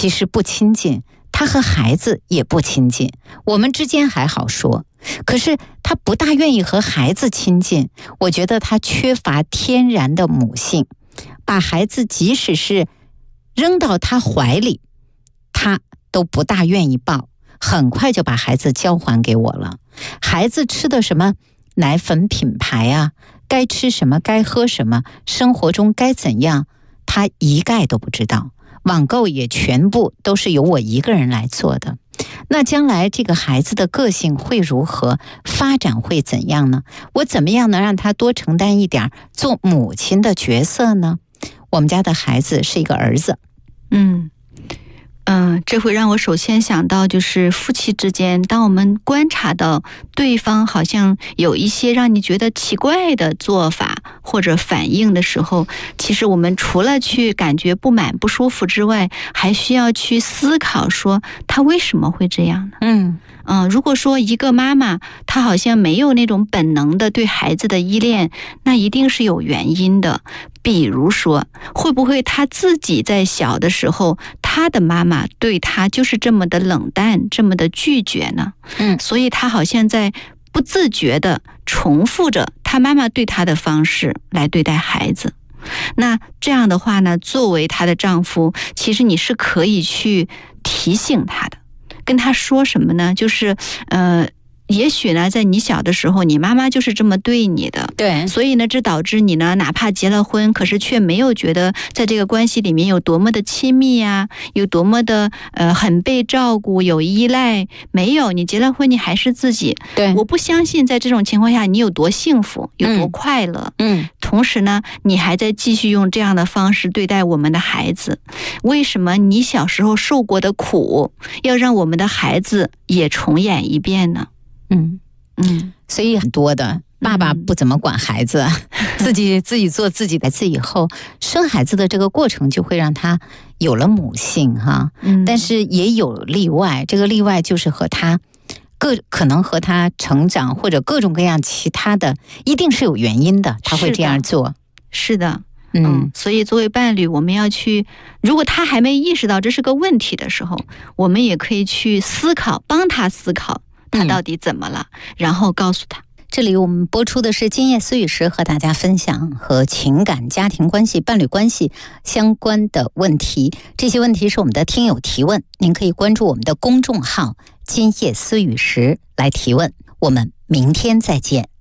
其实不亲近，他和孩子也不亲近，我们之间还好说，可是他不大愿意和孩子亲近，我觉得他缺乏天然的母性，把孩子即使是扔到他怀里，他都不大愿意抱，很快就把孩子交还给我了。孩子吃的什么奶粉品牌啊，该吃什么该喝什么，生活中该怎样，他一概都不知道，网购也全部都是由我一个人来做的。那将来这个孩子的个性会如何，发展会怎样呢？我怎么样能让他多承担一点做母亲的角色呢？我们家的孩子是一个儿子。 这会让我首先想到，就是夫妻之间，当我们观察到对方好像有一些让你觉得奇怪的做法或者反应的时候，其实我们除了去感觉不满不舒服之外，还需要去思考说他为什么会这样呢？如果说一个妈妈她好像没有那种本能的对孩子的依恋，那一定是有原因的。比如说，会不会她自己在小的时候，她的妈妈对她就是这么的冷淡，这么的拒绝呢？所以她好像在不自觉的重复着她妈妈对她的方式来对待孩子。那这样的话呢，作为她的丈夫，其实你是可以去提醒她的。跟他说什么呢？就是也许呢，在你小的时候，你妈妈就是这么对你的， 对， 所以呢，这导致你呢，哪怕结了婚，可是却没有觉得在这个关系里面有多么的亲密呀，有多么的很被照顾，有依赖，没有。你结了婚，你还是自己。 对， 我不相信在这种情况下你有多幸福，有多快乐。同时呢，你还在继续用这样的方式对待我们的孩子。为什么你小时候受过的苦，要让我们的孩子也重演一遍呢？ 所以很多的爸爸不怎么管孩子，自己做自己的孩子以后，生孩子的这个过程就会让他有了母性哈。但是也有例外，这个例外就是可能和他成长或者各种各样其他的，一定是有原因的，他会这样做。 是的。所以作为伴侣，我们要去，如果他还没意识到这是个问题的时候，我们也可以去思考，帮他思考他到底怎么了，然后告诉他。 这里我们播出的是今夜思语时，和大家分享和情感、家庭关系、伴侣关系相关的问题。这些问题是我们的听友提问，您可以关注我们的公众号今夜思语时来提问。我们明天再见。